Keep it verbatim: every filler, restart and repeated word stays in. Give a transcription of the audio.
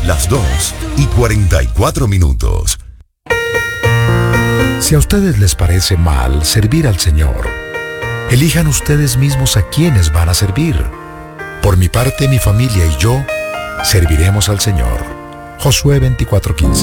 Las dos y cuarenta y cuatro minutos. Si a ustedes les parece mal servir al Señor, elijan ustedes mismos a quienes van a servir. Por mi parte, mi familia y yo serviremos al Señor. Josué veinticuatro quince.